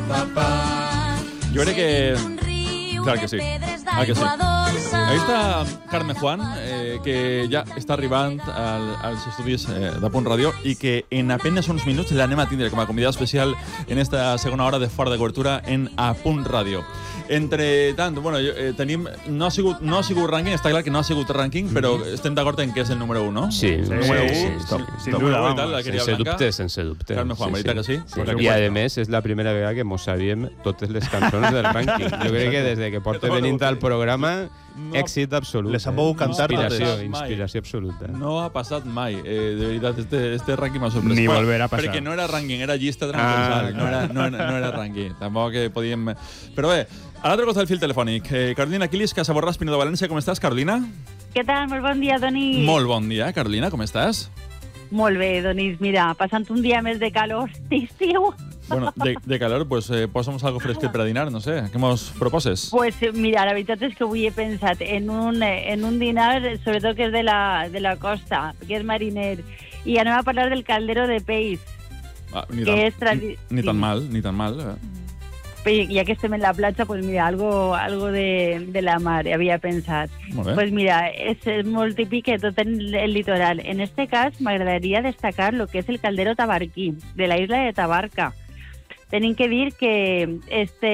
Jo crec que... Clar que sí. Que sí. Ahí està Carme Juan, que ja està arribant als estudis de Punt Ràdio i que en apenas uns minuts l'anem a tindre com a convidada especial en esta segona hora de Fora de Cobertura en A Punt Ràdio. Entre tant, bueno, tenim... No ha sigut rànquing, està clar que no ha sigut rànquing, però estem d'acord en que és el número 1, no? Sí, número 1, sin duda, sense dubte. Carme Juan, veritat que sí? I a més és la primera vegada que mos sabíem totes les cançons del rànquing. Jo crec que des que porta venint al programa, èxit absolut. Les han pogut cantar inspiració absoluta. No ha passat mai, de veritat, este rànquing m'ha sorprès. Ni volverà a passar. Perquè no era rànquing, era llista transversal, no era rànquing. Tampoc podíem... Però bé, a l'altre costat del fil telefònic, Carolina Quilis, Casaborràs, Pino de València, com estàs, Carolina? Què tal? Molt bon dia, Donís. Molt bon dia, Carolina, com estàs? Molt bé, Donís, mira, passant un dia més de calor d'estiu. Bueno, de calor, pues posa'm algo fresquet per a dinar, no sé, què mos proposes? Pues mira, la veritat és que avui he pensat en un dinar, sobretot que és de la costa, que és mariner, i anem a parlar del caldero de peix. Ni tan mal. Ja que estem en la platja, pues mira, algo de la mar, havia pensat. Pues mira, és molt típic de tot el litoral. En este cas, m'agradaria destacar lo que és el caldero tabarquí, de la isla de Tabarca. Tenim que dir que este